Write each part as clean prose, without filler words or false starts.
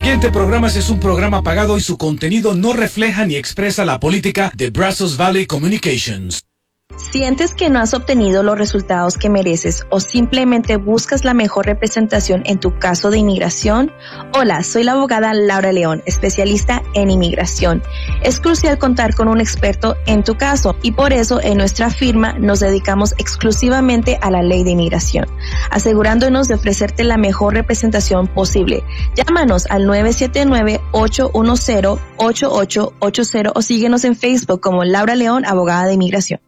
siguiente programa es un programa pagado y su contenido no refleja ni expresa la política de Brazos Valley Communications. ¿Sientes que no has obtenido los resultados que mereces o simplemente buscas la mejor representación en tu caso de inmigración? Hola, soy la abogada Laura León, especialista en inmigración. Es crucial contar con un experto en tu caso y por eso en nuestra firma nos dedicamos exclusivamente a la ley de inmigración, asegurándonos de ofrecerte la mejor representación posible. Llámanos al 979-810-8880 o síguenos en Facebook como Laura León, abogada de inmigración.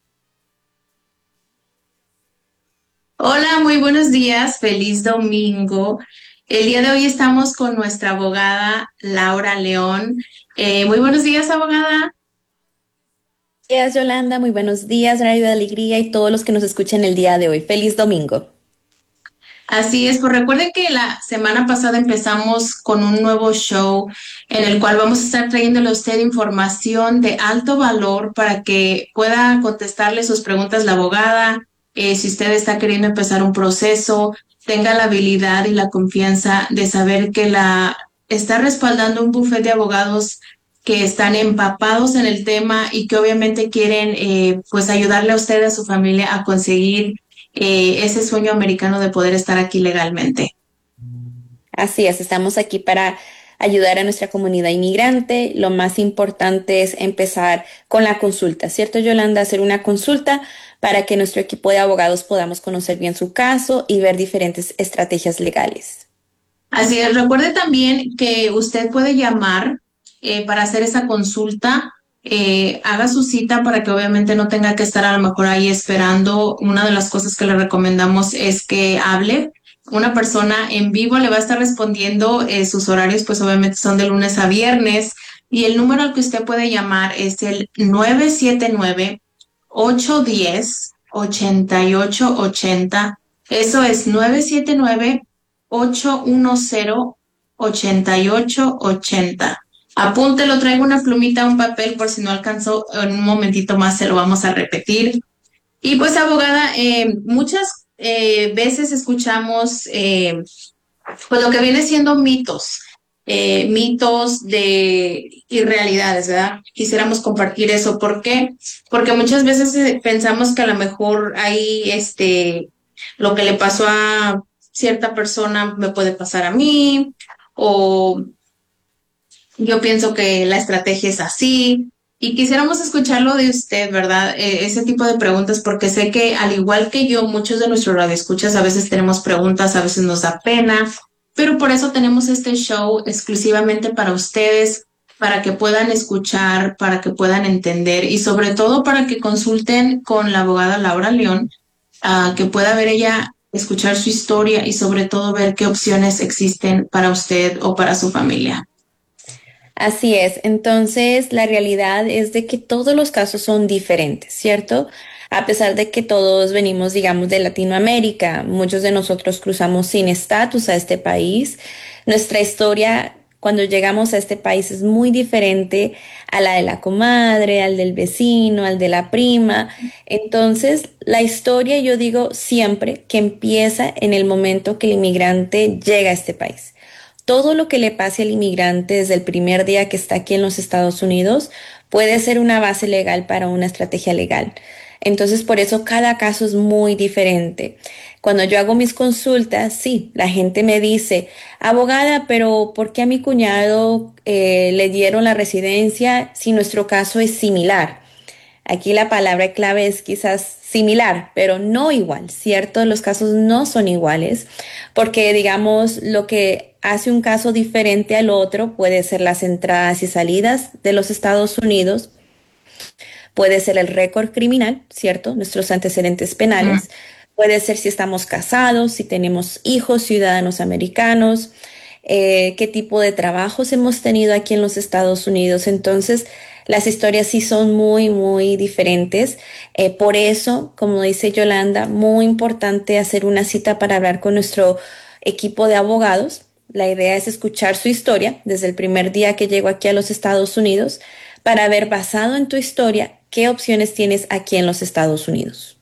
Hola, muy buenos días, feliz domingo. El día de hoy estamos con nuestra abogada Laura León. Muy buenos días, abogada. Buenos días, Yolanda, muy buenos días, Radio de Alegría y todos los que nos escuchan el día de hoy. Feliz domingo. Así es, pues recuerden que la semana pasada empezamos con un nuevo show en el cual vamos a estar trayéndole a usted información de alto valor para que pueda contestarle sus preguntas la abogada. Si usted está queriendo empezar un proceso, tenga la habilidad y la confianza de saber que está respaldando un bufete de abogados que están empapados en el tema y que obviamente quieren pues ayudarle a usted y a su familia a conseguir ese sueño americano de poder estar aquí legalmente. Así es, estamos aquí para ayudar a nuestra comunidad inmigrante. Lo más importante es empezar con la consulta, ¿cierto, Yolanda? Hacer una consulta para que nuestro equipo de abogados podamos conocer bien su caso y ver diferentes estrategias legales. Así es, recuerde también que usted puede llamar para hacer esa consulta. Haga su cita para que obviamente no tenga que estar a lo mejor ahí esperando. Una de las cosas que le recomendamos es que hable. Una persona en vivo le va a estar respondiendo. Sus horarios pues obviamente son de lunes a viernes y el número al que usted puede llamar es el 979-810-8880. Eso es 979-810-8880. Apúntelo, traigo una plumita, un papel por si no alcanzó, en un momentito más se lo vamos a repetir. Y pues abogada, muchas veces escuchamos pues lo que viene siendo mitos de irrealidades, ¿verdad? Quisiéramos compartir eso. ¿Por qué? Porque muchas veces pensamos que a lo mejor ahí lo que le pasó a cierta persona me puede pasar a mí, o yo pienso que la estrategia es así y quisiéramos escucharlo de usted, ¿verdad? Ese tipo de preguntas, porque sé que al igual que yo, muchos de nuestros radioescuchas a veces tenemos preguntas, a veces nos da pena, pero por eso tenemos este show exclusivamente para ustedes, para que puedan escuchar, para que puedan entender y sobre todo para que consulten con la abogada Laura León, que pueda ver ella, escuchar su historia y sobre todo ver qué opciones existen para usted o para su familia. Así es, entonces la realidad es de que todos los casos son diferentes, ¿cierto? A pesar de que todos venimos, digamos, de Latinoamérica, muchos de nosotros cruzamos sin estatus a este país. Nuestra historia cuando llegamos a este país es muy diferente a la de la comadre, al del vecino, al de la prima. Entonces, la historia, yo digo siempre que empieza en el momento que el inmigrante llega a este país. Todo lo que le pase al inmigrante desde el primer día que está aquí en los Estados Unidos puede ser una base legal para una estrategia legal. Entonces, por eso cada caso es muy diferente. Cuando yo hago mis consultas, sí, la gente me dice, abogada, pero ¿por qué a mi cuñado le dieron la residencia si nuestro caso es similar? Aquí la palabra clave es quizás similar, pero no igual, ¿cierto? Los casos no son iguales porque, digamos, lo que hace un caso diferente al otro puede ser las entradas y salidas de los Estados Unidos, puede ser el récord criminal, ¿cierto? Nuestros antecedentes penales, puede ser si estamos casados, si tenemos hijos, ciudadanos americanos, qué tipo de trabajos hemos tenido aquí en los Estados Unidos. Entonces, las historias sí son muy, muy diferentes. Por eso, como dice Yolanda, muy importante hacer una cita para hablar con nuestro equipo de abogados. La idea es escuchar su historia desde el primer día que llegó aquí a los Estados Unidos para ver, basado en tu historia, qué opciones tienes aquí en los Estados Unidos.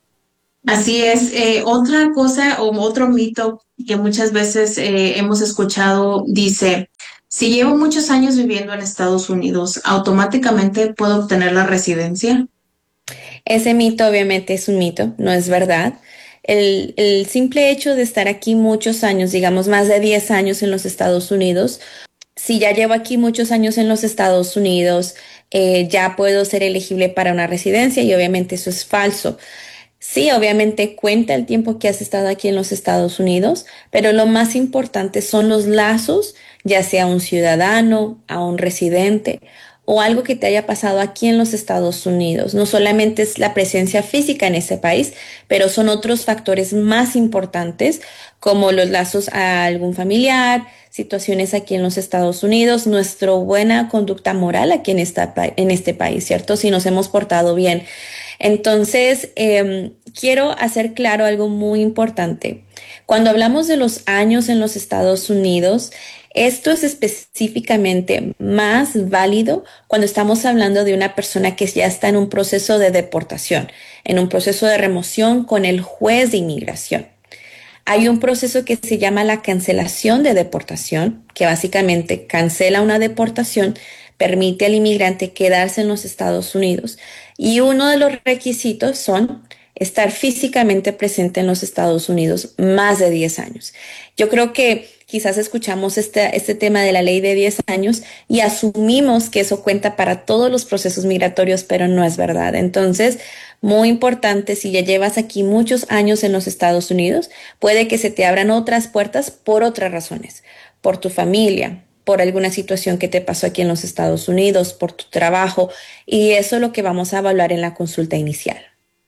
Así es. Otra cosa o otro mito que muchas veces hemos escuchado dice, Si llevo muchos años viviendo en Estados Unidos, ¿automáticamente puedo obtener la residencia? Ese mito obviamente es un mito, no es verdad. El simple hecho de estar aquí muchos años, digamos más de 10 años en los Estados Unidos, si ya llevo aquí muchos años en los Estados Unidos, ya puedo ser elegible para una residencia y obviamente eso es falso. Sí, obviamente cuenta el tiempo que has estado aquí en los Estados Unidos, pero lo más importante son los lazos, ya sea un ciudadano, a un residente o algo que te haya pasado aquí en los Estados Unidos. No solamente es la presencia física en ese país, pero son otros factores más importantes como los lazos a algún familiar, situaciones aquí en los Estados Unidos, nuestra buena conducta moral aquí en este país, ¿cierto? Si nos hemos portado bien. Entonces, quiero hacer claro algo muy importante. Cuando hablamos de los años en los Estados Unidos, esto es específicamente más válido cuando estamos hablando de una persona que ya está en un proceso de deportación, en un proceso de remoción con el juez de inmigración. Hay un proceso que se llama la cancelación de deportación, que básicamente cancela una deportación, permite al inmigrante quedarse en los Estados Unidos. Y uno de los requisitos son estar físicamente presente en los Estados Unidos más de 10 años. Yo creo que quizás escuchamos este tema de la ley de 10 años y asumimos que eso cuenta para todos los procesos migratorios, pero no es verdad. Entonces, muy importante, si ya llevas aquí muchos años en los Estados Unidos, puede que se te abran otras puertas por otras razones, por tu familia, por alguna situación que te pasó aquí en los Estados Unidos, por tu trabajo, y eso es lo que vamos a evaluar en la consulta inicial.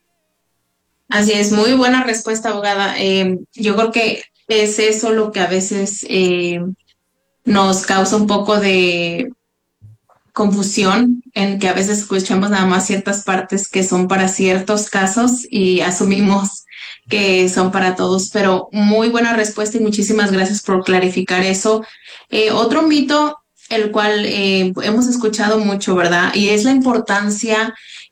Así es, muy buena respuesta, abogada. Yo creo que es eso lo que a veces nos causa un poco de confusión en que a veces escuchamos nada más ciertas partes que son para ciertos casos y asumimos que son para todos, pero muy buena respuesta y muchísimas gracias por clarificar eso. Otro mito, el cual hemos escuchado mucho, ¿verdad? Y es la importancia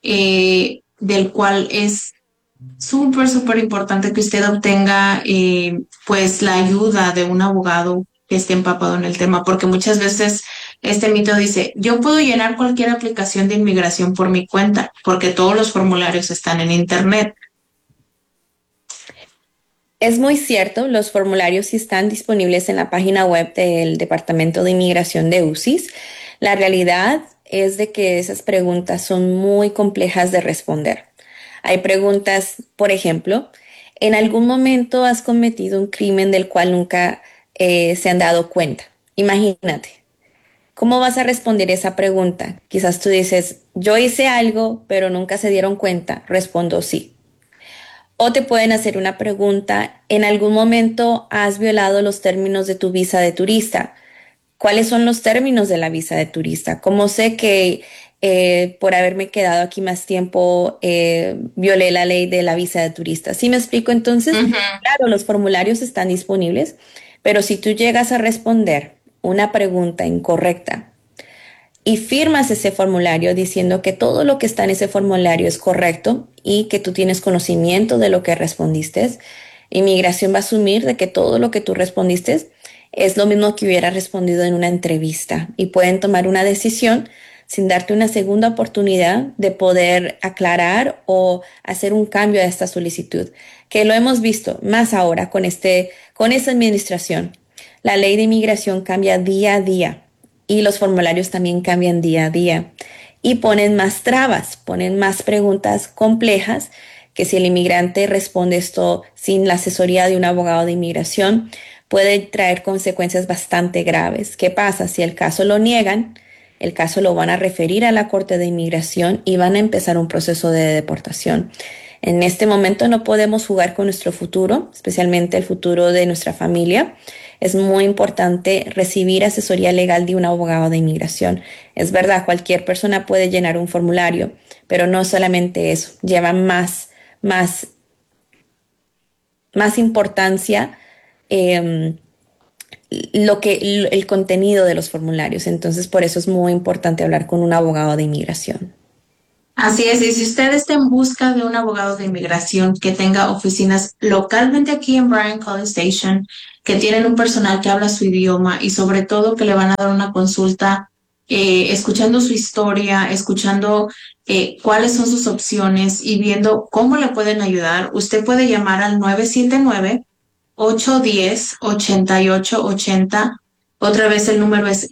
del cual es súper, súper importante que usted obtenga pues la ayuda de un abogado que esté empapado en el tema, porque muchas veces este mito dice, yo puedo llenar cualquier aplicación de inmigración por mi cuenta, porque todos los formularios están en internet. Es muy cierto, los formularios sí están disponibles en la página web del Departamento de Inmigración de UCIS. La realidad es de que esas preguntas son muy complejas de responder. Hay preguntas, por ejemplo, ¿en algún momento has cometido un crimen del cual nunca se han dado cuenta? Imagínate, ¿cómo vas a responder esa pregunta? Quizás tú dices, yo hice algo, pero nunca se dieron cuenta. Respondo sí. O te pueden hacer una pregunta, ¿en algún momento has violado los términos de tu visa de turista? ¿Cuáles son los términos de la visa de turista? ¿Cómo sé que por haberme quedado aquí más tiempo violé la ley de la visa de turista? ¿Sí me explico? Entonces, claro, los formularios están disponibles, pero si tú llegas a responder una pregunta incorrecta y firmas ese formulario diciendo que todo lo que está en ese formulario es correcto y que tú tienes conocimiento de lo que respondiste, inmigración va a asumir de que todo lo que tú respondiste es lo mismo que hubiera respondido en una entrevista y pueden tomar una decisión sin darte una segunda oportunidad de poder aclarar o hacer un cambio a esta solicitud, que lo hemos visto más ahora con esta administración. La ley de inmigración cambia día a día y los formularios también cambian día a día y ponen más trabas, ponen más preguntas complejas que si el inmigrante responde esto sin la asesoría de un abogado de inmigración, puede traer consecuencias bastante graves. ¿Qué pasa? Si el caso lo niegan, el caso lo van a referir a la Corte de Inmigración y van a empezar un proceso de deportación. En este momento no podemos jugar con nuestro futuro, especialmente el futuro de nuestra familia. Es muy importante recibir asesoría legal de un abogado de inmigración. Es verdad, cualquier persona puede llenar un formulario, pero no solamente eso, lleva más importancia el contenido de los formularios. Entonces, por eso es muy importante hablar con un abogado de inmigración. Así es, y si usted está en busca de un abogado de inmigración que tenga oficinas localmente aquí en Bryan College Station, que tienen un personal que habla su idioma y sobre todo que le van a dar una consulta escuchando su historia, escuchando cuáles son sus opciones y viendo cómo le pueden ayudar, usted puede llamar al 979-810-8880. Otra vez el número es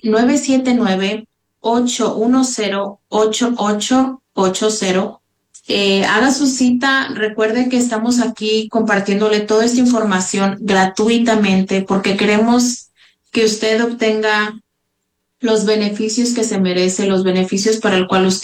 979-810-8880. Haga su cita, recuerde que estamos aquí compartiéndole toda esta información gratuitamente porque queremos que usted obtenga los beneficios que se merece, los beneficios para el cual usted